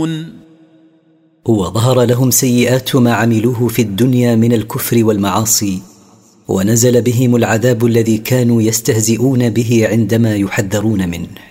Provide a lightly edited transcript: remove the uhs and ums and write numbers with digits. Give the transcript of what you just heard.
وظهر لهم سيئات ما عملوه في الدنيا من الكفر والمعاصي، ونزل بهم العذاب الذي كانوا يستهزئون به عندما يحذرون منه.